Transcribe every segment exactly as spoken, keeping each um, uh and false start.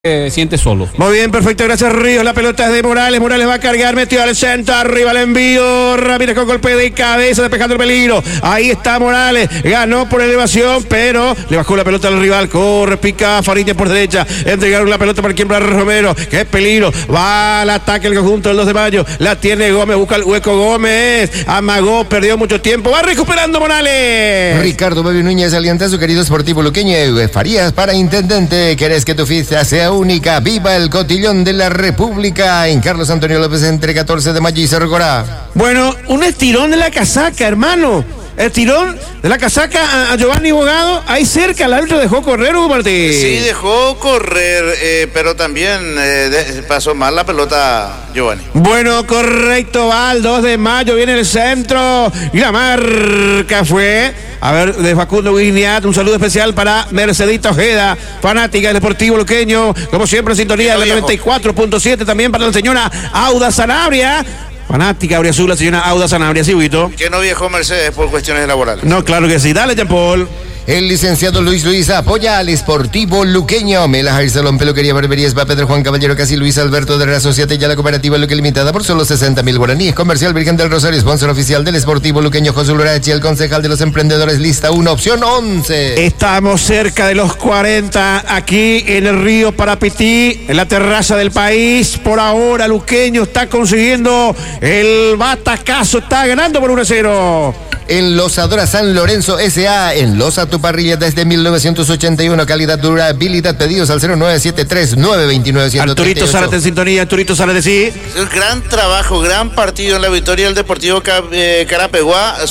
Eh, siente solo. Muy bien, perfecto, gracias Ríos. La pelota es de Morales, Morales va a cargar, metió al centro, arriba el envío, Ramírez con golpe de cabeza, despejando el peligro. Ahí está Morales, ganó por elevación, pero le bajó la pelota al rival. Corre, pica Fariña por derecha, entregaron la pelota para Quiembra Romero. Qué peligro, va al ataque el conjunto del dos de mayo. La tiene Gómez, busca el hueco Gómez, amagó, perdió mucho tiempo, va recuperando Morales. Ricardo Baby Núñez, alianza su querido Sportivo Luqueño. Farías para intendente, ¿querés que tu fiesta sea única? Viva el cotillón de la República en Carlos Antonio López entre catorce de mayo y Cerrogorá. Bueno, un estirón de la casaca, hermano. Estirón de la casaca a, a Giovanni Bogado. Ahí cerca, el árbitro dejó correr, Hugo Martí. Sí, dejó correr, eh, pero también eh, de, pasó mal la pelota Giovanni. Bueno, correcto, va al dos de mayo, viene el centro. Y la marca fue... A ver, de Facundo Guigniat, un saludo especial para Mercedita Ojeda, fanática del Deportivo Luqueño, como siempre en sintonía del noventa y cuatro punto siete, también para la señora Auda Sanabria, fanática Auriazul, la señora Auda Sanabria, sí, Huito. Que no viajó Mercedes por cuestiones laborales. No, claro que sí, dale, Jean Paul. El licenciado Luis Luis apoya al Sportivo Luqueño. Mela Hair Salón, Peluquería, Barbería, Spa, Pedro Juan Caballero, Casi Luis Alberto de la Societe y a la Cooperativa Luque Limitada por solo sesenta mil guaraníes. Comercial Virgen del Rosario, sponsor oficial del Sportivo Luqueño, José Lurachi, el concejal de los emprendedores, lista uno, opción once. Estamos cerca de los cuarenta aquí en el río Parapití, en la terraza del país. Por ahora Luqueño está consiguiendo el batacazo, está ganando por uno a cero. Enlosadora San Lorenzo S A enlosa tu parrilla desde mil novecientos ochenta y uno, calidad, durabilidad, pedidos al cero nueve siete tres, nueve dos nueve, uno cero tres ocho. Arturito Zárate en sintonía, Arturito Zárate, sí. Un gran trabajo, gran partido en la victoria del Deportivo Carapeguá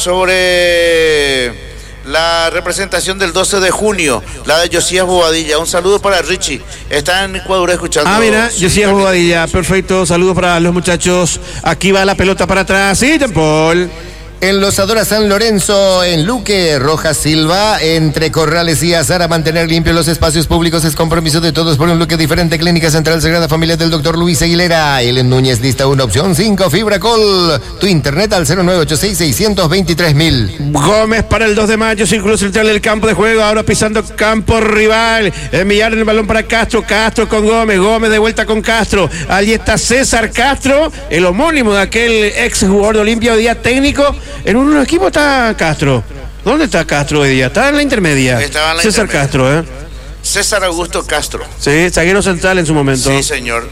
sobre la representación del doce de junio, la de Josías Bobadilla. Un saludo para Richie, está en Ecuador escuchando. Ah, mira, Josías Bobadilla, perfecto, saludos para los muchachos. Aquí va la pelota para atrás, sí, Jean Paul. Enlosadora San Lorenzo en Luque, Rojas Silva, entre Corrales y Azara, mantener limpios los espacios públicos es compromiso de todos por un Luque diferente. Clínica Central Sagrada Familia del doctor Luis Aguilera. Ellen Núñez, lista una, opción cinco, Fibracol. Tu internet al cero nueve ocho seis, seis dos tres mil. Gómez para el dos de mayo, círculo central del campo de juego, ahora pisando campo rival. Enviar el balón para Castro, Castro con Gómez, Gómez de vuelta con Castro. Allí está César Castro, el homónimo de aquel ex jugador de Olimpia, hoy día técnico. En un equipo está Castro. ¿Dónde está Castro hoy día? Está en la intermedia. Estaba en la César intermedia. Castro, ¿eh? César Augusto Castro. Sí, zaguero central en su momento. Sí, señor.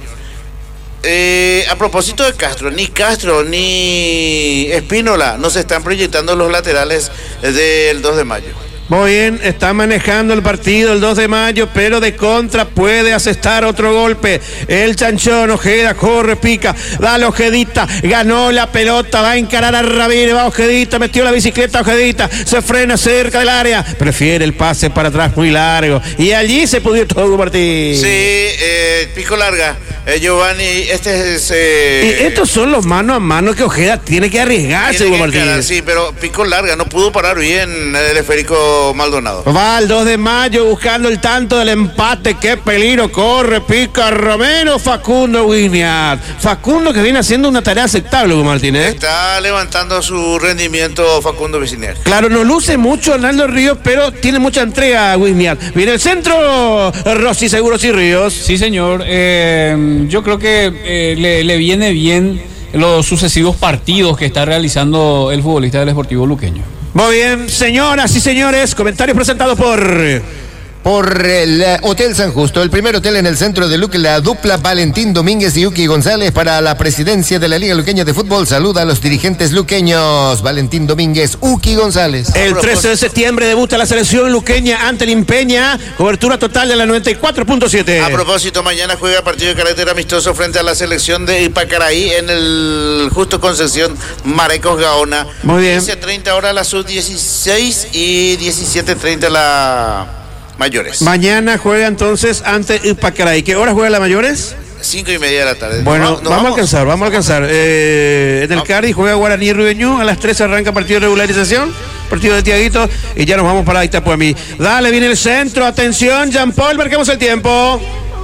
Eh, a propósito de Castro, ni Castro ni Espínola no se están proyectando los laterales del dos de mayo. Muy bien, está manejando el partido el dos de mayo, pero de contra puede asestar otro golpe. El Chanchón, Ojeda, corre, pica, dale Ojedita, ganó la pelota, va a encarar a Ramírez, va Ojedita, metió la bicicleta Ojedita, se frena cerca del área, prefiere el pase para atrás muy largo, y allí se pudió todo, Martín. Sí, eh, pico larga, eh, Giovanni, este es... Eh, y estos son los mano a mano que Ojeda tiene que arriesgarse, tiene Hugo que encarar, Martínez. sí, pero pico larga, no pudo parar bien el esférico Maldonado. Va al dos de mayo buscando el tanto del empate. Qué peligro, corre, pica Romero, Facundo Guigniat. Facundo que viene haciendo una tarea aceptable, Hugo Martínez. Está levantando su rendimiento Facundo Vicinier. Claro, no luce mucho Arnaldo Ríos, pero tiene mucha entrega Guigniat. Viene el centro, Rossi Seguros y Ríos. Sí, señor. Eh, yo creo que eh, le, le viene bien los sucesivos partidos que está realizando el futbolista del Sportivo Luqueño. Muy bien, señoras y señores, comentarios presentados por... Por el Hotel San Justo, el primer hotel en el centro de Luque, la dupla Valentín Domínguez y Uki González para la presidencia de la Liga Luqueña de Fútbol. Saluda a los dirigentes luqueños, Valentín Domínguez, Uki González. El trece de septiembre debuta la selección luqueña ante Limpeña, cobertura total de la noventa y cuatro punto siete. A propósito, mañana juega partido de carácter amistoso frente a la selección de Ipacaraí en el Justo Concepción Marecos Gaona. Muy bien. quince treinta horas la sub dieciséis y diecisiete treinta la... mayores. Mañana juega entonces ante Ipacaraí. ¿Qué hora juega la mayores? Cinco y media de la tarde. Bueno, ¿No, no vamos, vamos a alcanzar, vamos a alcanzar. Eh, en el Cari juega Guaraní Rubeñú, a las tres arranca partido de regularización, partido de Tiaguito, y ya nos vamos para Itapuamí. Dale, viene el centro, atención, Jean Paul, marquemos el tiempo.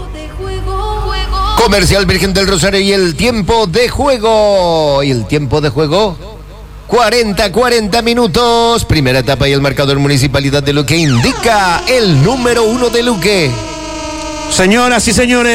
Comercial Virgen del Rosario y el tiempo de juego. Y el tiempo de juego... cuarenta, cuarenta minutos. Primera etapa y el marcador Municipalidad de Luque indica el número uno de Luque. Señoras y señores.